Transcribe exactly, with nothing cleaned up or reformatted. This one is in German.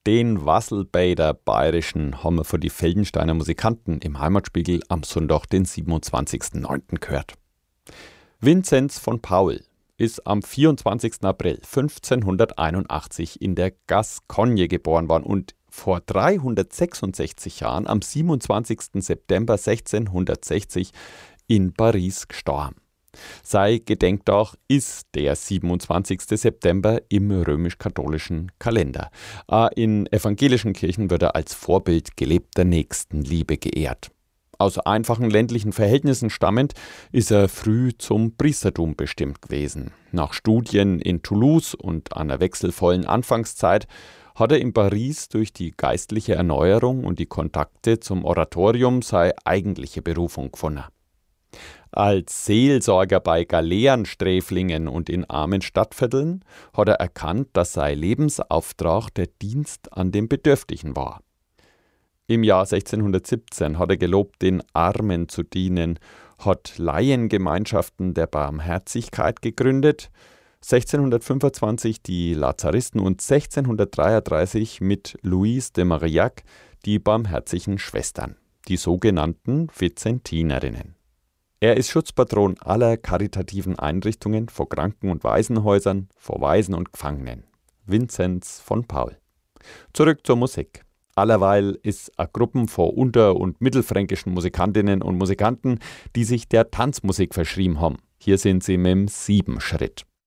Den Wassel der Bayerischen haben wir von die Feldensteiner Musikanten im Heimatspiegel am Sonntag, den siebenundzwanzigsten neunten gehört. Vinzenz von Paul ist am vierundzwanzigsten April fünfzehnhunderteinundachtzig in der Gascogne geboren worden und vor dreihundertsechsundsechzig Jahren am siebenundzwanzigsten September sechzehnhundertsechzig in Paris gestorben. Sein Gedenktag ist der siebenundzwanzigsten September im römisch-katholischen Kalender. Auch in evangelischen Kirchen wird er als Vorbild gelebter Nächstenliebe geehrt. Aus einfachen ländlichen Verhältnissen stammend ist er früh zum Priestertum bestimmt gewesen. Nach Studien in Toulouse und einer wechselvollen Anfangszeit hat er in Paris durch die geistliche Erneuerung und die Kontakte zum Oratorium seine eigentliche Berufung gefunden. Als Seelsorger bei Galeerensträflingen und in armen Stadtvierteln hat er erkannt, dass sein Lebensauftrag der Dienst an den Bedürftigen war. Im Jahr sechzehnhundertsiebzehn hat er gelobt, den Armen zu dienen, hat Laiengemeinschaften der Barmherzigkeit gegründet, sechzehnhundertfünfundzwanzig die Lazaristen und sechzehnhundertdreiunddreißig mit Louise de Marillac die Barmherzigen Schwestern, die sogenannten Vizentinerinnen. Er ist Schutzpatron aller karitativen Einrichtungen, vor Kranken- und Waisenhäusern, vor Waisen und Gefangenen. Vinzenz von Paul. Zurück zur Musik. Allerweil ist eine Gruppe von unter- und mittelfränkischen Musikantinnen und Musikanten, die sich der Tanzmusik verschrieben haben. Hier sind sie mit dem Siebenschritt.